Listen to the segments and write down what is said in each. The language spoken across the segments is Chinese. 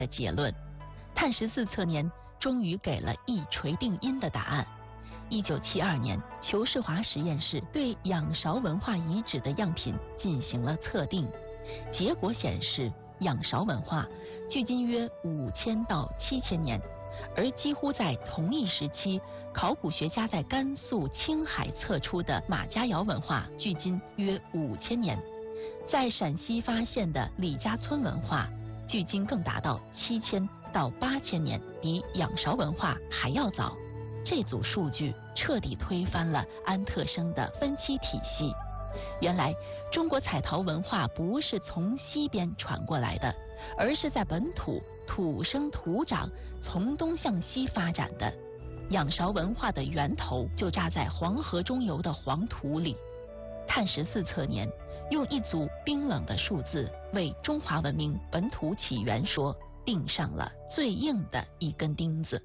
的结论。碳14测年终于给了一锤定音的答案。1972年，裘世华实验室对仰韶文化遗址的样品进行了测定，结果显示仰韶文化距今约5000到7000年，而几乎在同一时期，考古学家在甘肃青海测出的马家窑文化距今约5000年，在陕西发现的李家村文化距今更达到7000到8000年，比仰韶文化还要早。这组数据彻底推翻了安特生的分期体系。原来中国彩陶文化不是从西边传过来的，而是在本土土生土长，从东向西发展的。仰韶文化的源头就扎在黄河中游的黄土里。碳14测年用一组冰冷的数字为中华文明本土起源说钉上了最硬的一根钉子。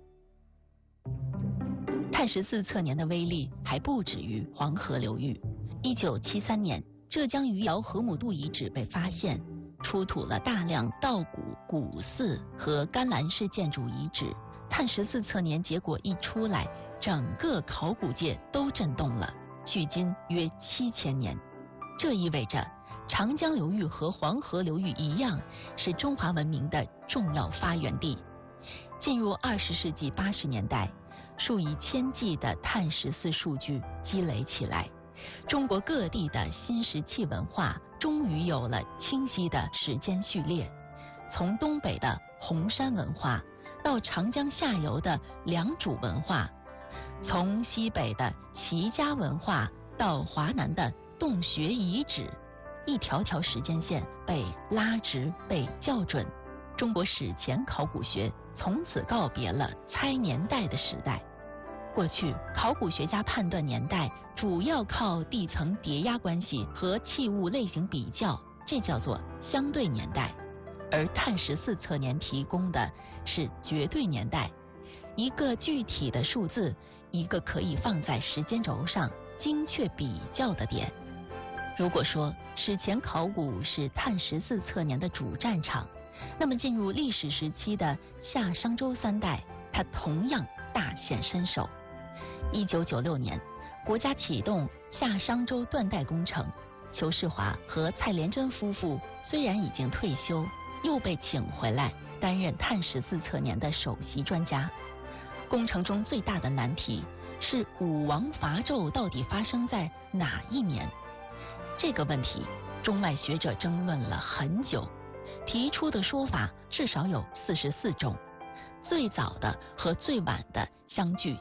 碳14测年的威力还不止于黄河流域。1973年，浙江余姚河姆渡遗址被发现，出土了大量稻谷、古寺和甘蓝式建筑遗址。碳14测年结果一出来，整个考古界都震动了，距今约7000年。这意味着长江流域和黄河流域一样，是中华文明的重要发源地。进入20世纪80年代，数以千计的碳14数据积累起来，中国各地的新石器文化终于有了清晰的时间序列。从东北的红山文化到长江下游的良渚文化，从西北的齐家文化到华南的洞穴遗址，一条条时间线被拉直、被校准。中国史前考古学从此告别了猜年代的时代。过去考古学家判断年代主要靠地层叠压关系和器物类型比较，这叫做相对年代。而碳14测年提供的是绝对年代，一个具体的数字，一个可以放在时间轴上精确比较的点。如果说史前考古是碳14测年的主战场，那么进入历史时期的夏商周3代，它同样大显身手。1996年，国家启动夏商周断代工程，裘世华和蔡连珍夫妇虽然已经退休，又被请回来担任碳14测年的首席专家。工程中最大的难题是武王伐纣到底发生在哪一年？这个问题，中外学者争论了很久，提出的说法至少有44种，最早的和最晚的相距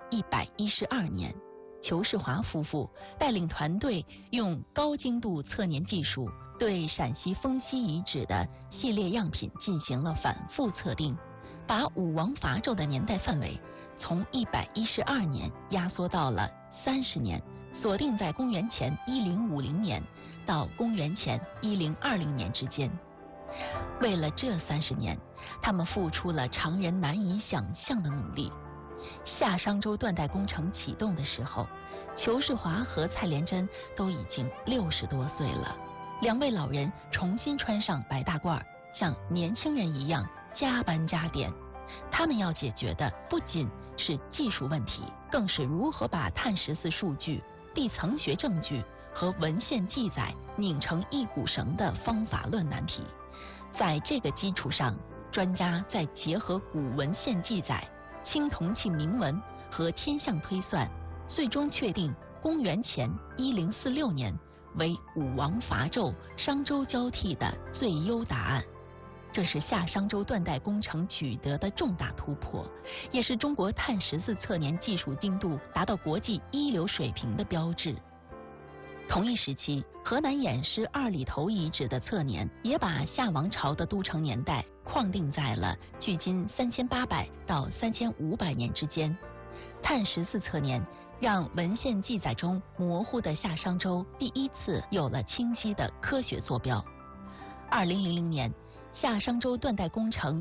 112年。裘世华夫妇带领团队用高精度测年技术，对陕西丰西遗址的系列样品进行了反复测定，把武王伐纣的年代范围从112年压缩到了30年，锁定在公元前1050年到公元前1020年之间。为了这30年，他们付出了常人难以想象的努力。夏商周断代工程启动的时候，裘世华和蔡连珍都已经60多岁了。两位老人重新穿上白大褂，像年轻人一样加班加点。他们要解决的不仅是技术问题，更是如何把碳14数据、地层学证据和文献记载拧成一股绳的方法论难题。在这个基础上，专家再结合古文献记载、青铜器铭文和天象推算，最终确定公元前1046年为武王伐纣、商周交替的最优答案。这是夏商周断代工程取得的重大突破，也是中国碳14测年技术精度达到国际一流水平的标志。同一时期，河南偃师二里头遗址的测年也把夏王朝的都城年代框定在了距今3800到3500年之间。碳14测年让文献记载中模糊的夏商周第一次有了清晰的科学坐标。2000年，夏商周断代工程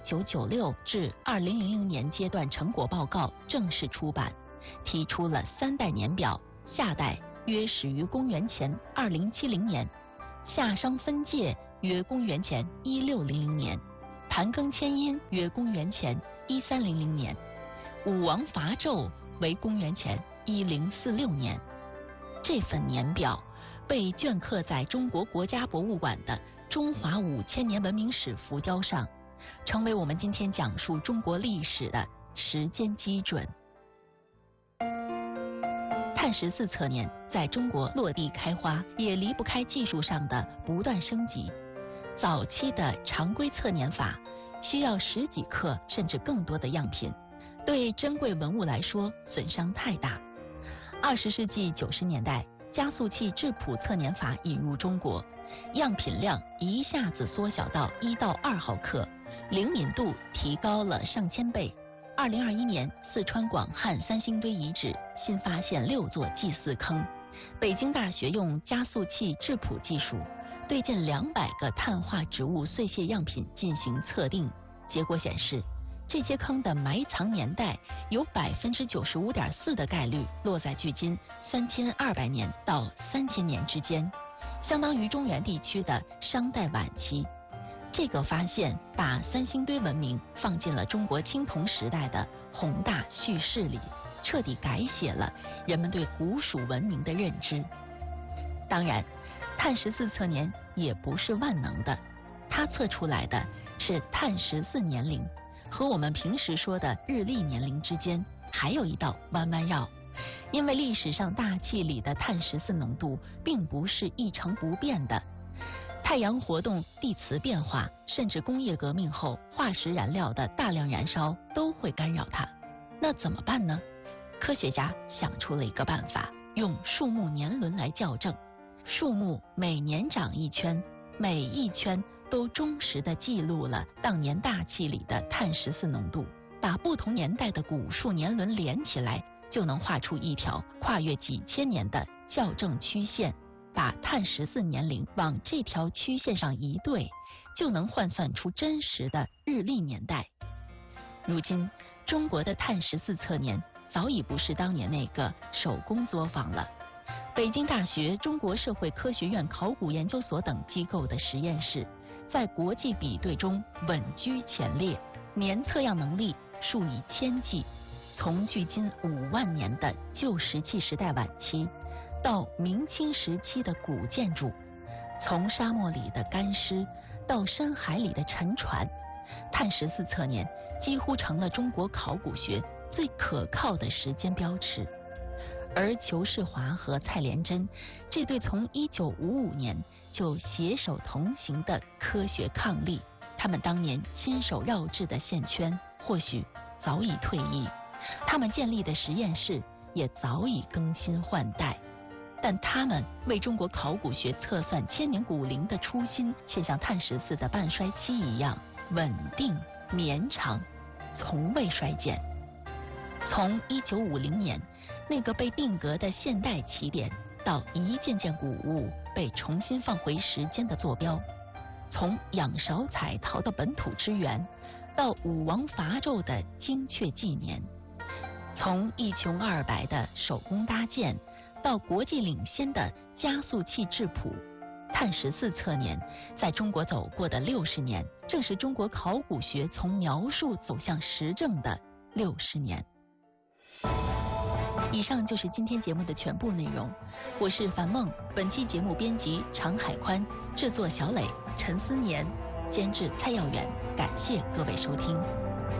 1996至2000年阶段成果报告正式出版，提出了3代年表，夏代约始于公元前2070年，夏商分界约公元前1600年， 盘庚迁殷约公元前1300年，武王伐纣为公元前1046年。这份年表被镌刻在中国国家博物馆的中华5000年文明史浮雕上，成为我们今天讲述中国历史的时间基准。碳14测年在中国落地开花，也离不开技术上的不断升级。早期的常规测年法需要10几克甚至更多的样品，对珍贵文物来说损伤太大。20世纪90年代，加速器质谱测年法引入中国，样品量一下子缩小到1到2毫克，灵敏度提高了上千倍。2021年，四川广汉三星堆遗址新发现6座祭祀坑，北京大学用加速器质谱技术对近200个碳化植物碎屑样品进行测定，结果显示，这些坑的埋藏年代有95.4%的概率落在距今3200年到3000年之间，相当于中原地区的商代晚期。这个发现把三星堆文明放进了中国青铜时代的宏大叙事里，彻底改写了人们对古蜀文明的认知。当然，碳14测年也不是万能的，它测出来的是碳14年龄，和我们平时说的日历年龄之间还有一道弯弯绕。因为历史上大气里的碳14浓度并不是一成不变的，太阳活动、地磁变化，甚至工业革命后化石燃料的大量燃烧都会干扰它。那怎么办呢？科学家想出了一个办法，用树木年轮来校正。树木每年长一圈，每一圈都忠实地记录了当年大气里的碳14浓度，把不同年代的古树年轮连起来，就能画出一条跨越几千年的校正曲线。把碳14年龄往这条曲线上一对，就能换算出真实的日历年代。如今，中国的碳14测年早已不是当年那个手工作坊了。北京大学中国社会科学院考古研究所等机构的实验室，在国际比对中稳居前列，年测样能力数以千计。从距今5万年的旧石器时代晚期，到明清时期的古建筑，从沙漠里的干尸到深海里的沉船，碳14测年几乎成了中国考古学最可靠的时间标尺。而裘世华和蔡连珍这对从1955年就携手同行的科学伉俪，他们当年亲手绕制的线圈或许早已退役，他们建立的实验室也早已更新换代，但他们为中国考古学测算千年古龄的初心，却像碳14的半衰期一样稳定绵长，从未衰减。从1950年那个被定格的现代起点，到一件件古物被重新放回时间的坐标，从仰韶彩陶的本土之源，到武王伐纣的精确纪年，从一穷二白的手工搭建，到国际领先的加速器质谱，碳14测年在中国走过的60年，正是中国考古学从描述走向实证的60年。以上就是今天节目的全部内容，我是樊梦，本期节目编辑常海宽，制作小磊、陈思年，监制蔡耀远，感谢各位收听。